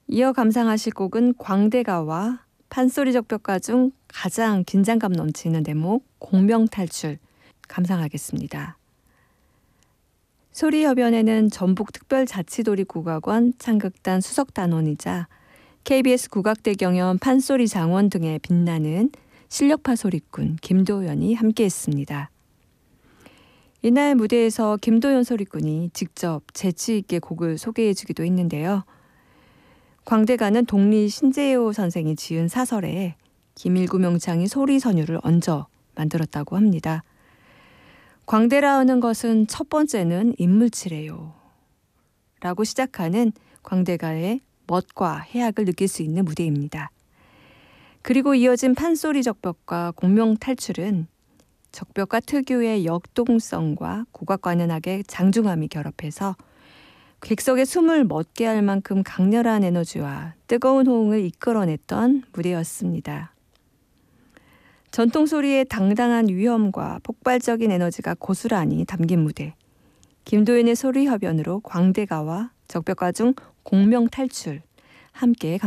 이어 감상하실 곡은 광대가와 판소리 적벽가 중 가장 긴장감 넘치는 대목 공명탈출 감상하겠습니다. 소리협연회는 전북특별자치도립국악원 창극단 수석단원이자 KBS 국악대 경연 판소리 장원 등에 빛나는 실력파 소리꾼 김도연이 함께했습니다. 이날 무대에서 김도연 소리꾼이 직접 재치 있게 곡을 소개해주기도 했는데요. 광대가는 독리 신재호 선생이 지은 사설에 김일구 명창이 소리 선율을 얹어 만들었다고 합니다. 광대라 하는 것은 첫 번째는 인물치래요 라고 시작하는 광대가의 멋과 해악을 느낄 수 있는 무대입니다. 그리고 이어진 판소리 적벽과 공명탈출은 적벽가 특유의 역동성과 국악관현악의 장중함이 결합해서 객석의 숨을 멎게 할 만큼 강렬한 에너지와 뜨거운 호응을 이끌어냈던 무대였습니다. 전통소리의 당당한 위엄과 폭발적인 에너지가 고스란히 담긴 무대. 김도연의 소리협연으로 광대가와 적벽가 중 공명탈출 함께